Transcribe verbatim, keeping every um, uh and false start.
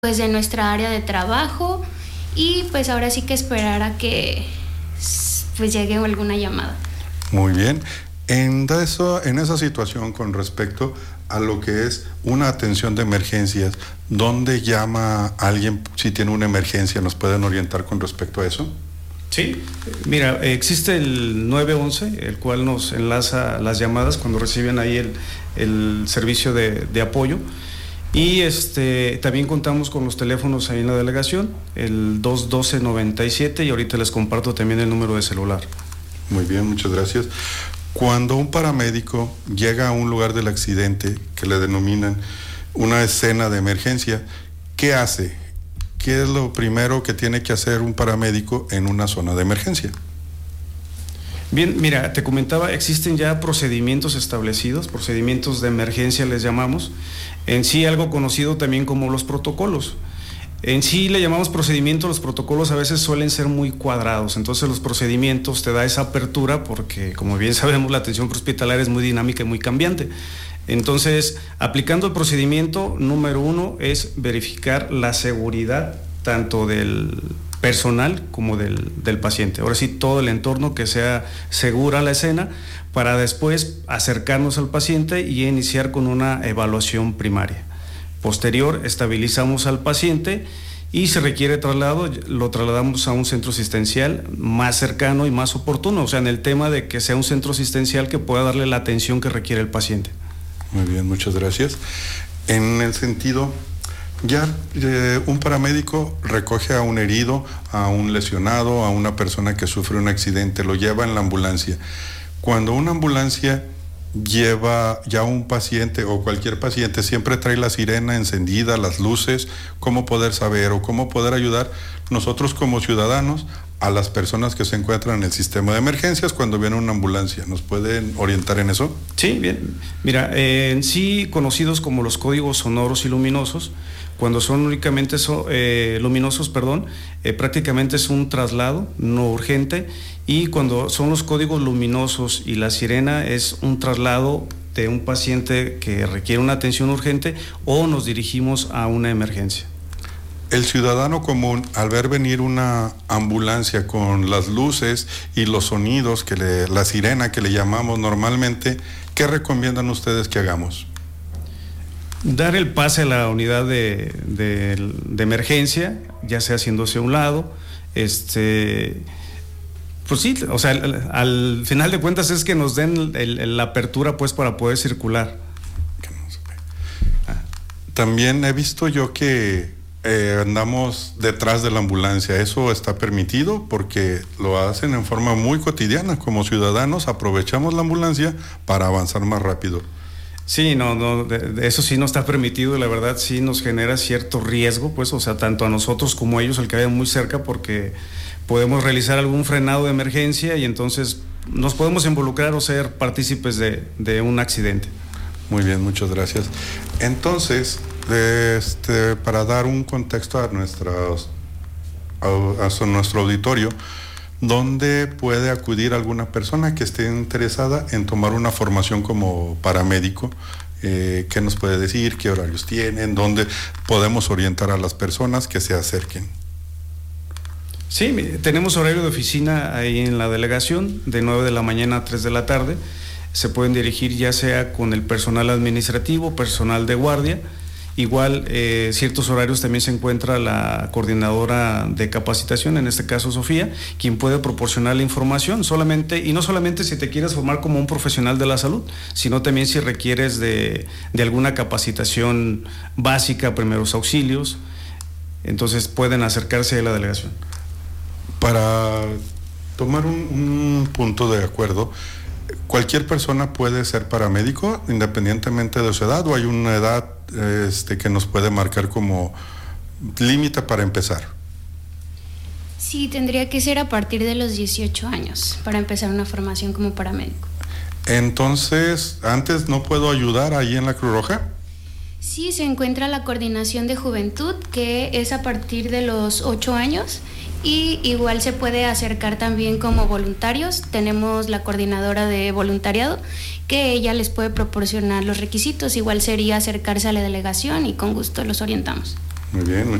pues de nuestra área de trabajo y pues ahora sí que esperar a que pues llegue alguna llamada. Muy bien. En, eso, en esa situación con respecto a lo que es una atención de emergencias, ¿dónde llama alguien si tiene una emergencia? ¿Nos pueden orientar con respecto a eso? Sí, mira, existe el nueve once, el cual nos enlaza las llamadas cuando reciben ahí el, el servicio de, de apoyo. Y este, también contamos con los teléfonos ahí en la delegación, el dos uno dos noventa y siete, y ahorita les comparto también el número de celular. Muy bien, muchas gracias. Cuando un paramédico llega a un lugar del accidente, que le denominan una escena de emergencia, ¿qué hace? ¿Qué es lo primero que tiene que hacer un paramédico en una zona de emergencia? Bien, mira, te comentaba, existen ya procedimientos establecidos, procedimientos de emergencia les llamamos, en sí algo conocido también como los protocolos. En sí le llamamos procedimientos, los protocolos a veces suelen ser muy cuadrados, entonces los procedimientos te da esa apertura porque, como bien sabemos, la atención prehospitalaria es muy dinámica y muy cambiante. Entonces, aplicando el procedimiento, número uno es verificar la seguridad tanto del personal como del, del paciente. Ahora sí, todo el entorno que sea segura la escena para después acercarnos al paciente y iniciar con una evaluación primaria. Posterior, estabilizamos al paciente y si requiere traslado, lo trasladamos a un centro asistencial más cercano y más oportuno, o sea, en el tema de que sea un centro asistencial que pueda darle la atención que requiere el paciente. Muy bien, muchas gracias. En el sentido, ya eh, un paramédico recoge a un herido, a un lesionado, a una persona que sufre un accidente, lo lleva en la ambulancia. Cuando una ambulancia lleva ya un paciente o cualquier paciente, siempre trae la sirena encendida, las luces, cómo poder saber o cómo poder ayudar nosotros como ciudadanos a las personas que se encuentran en el sistema de emergencias cuando viene una ambulancia. ¿Nos pueden orientar en eso? Sí, bien. Mira, eh, en sí conocidos como los códigos sonoros y luminosos, cuando son únicamente so, eh, luminosos, perdón, eh, prácticamente es un traslado no urgente, y cuando son los códigos luminosos y la sirena es un traslado de un paciente que requiere una atención urgente o nos dirigimos a una emergencia. El ciudadano común, al ver venir una ambulancia con las luces y los sonidos, que le, la sirena que le llamamos normalmente, ¿qué recomiendan ustedes que hagamos? Dar el pase a la unidad de, de, de emergencia, ya sea haciéndose a un lado, este, pues sí, o sea, al, al final de cuentas es que nos den el, el, la apertura pues para poder circular. También he visto yo que eh, andamos detrás de la ambulancia. ¿Eso está permitido? Porque lo hacen en forma muy cotidiana. Como ciudadanos aprovechamos la ambulancia para avanzar más rápido. Sí, no, no, de, de eso sí no está permitido, la verdad sí nos genera cierto riesgo, pues, o sea, tanto a nosotros como a ellos, el que vayan muy cerca, porque podemos realizar algún frenado de emergencia y entonces nos podemos involucrar o ser partícipes de, de un accidente. Muy bien, muchas gracias. Entonces, este, para dar un contexto a, nuestros, a, a nuestro auditorio, ¿dónde puede acudir alguna persona que esté interesada en tomar una formación como paramédico? Eh, ¿Qué nos puede decir? ¿Qué horarios tienen? ¿Dónde podemos orientar a las personas que se acerquen? Sí, tenemos horario de oficina ahí en la delegación, de nueve de la mañana a tres de la tarde. Se pueden dirigir ya sea con el personal administrativo, personal de guardia. Igual, eh, ciertos horarios también se encuentra la coordinadora de capacitación, en este caso Sofía, quien puede proporcionar la información solamente, y no solamente si te quieres formar como un profesional de la salud, sino también si requieres de, de alguna capacitación básica, primeros auxilios, entonces pueden acercarse a la delegación. Para tomar un, un punto de acuerdo, ¿cualquier persona puede ser paramédico independientemente de su edad o hay una edad este, que nos puede marcar como límite para empezar? Sí, tendría que ser a partir de los dieciocho años para empezar una formación como paramédico. Entonces, ¿antes no puedo ayudar ahí en la Cruz Roja? Sí, se encuentra la coordinación de juventud, que es a partir de los ocho años. Y igual se puede acercar también como voluntarios. Tenemos la coordinadora de voluntariado, que ella les puede proporcionar los requisitos. Igual sería acercarse a la delegación y con gusto los orientamos. Muy bien.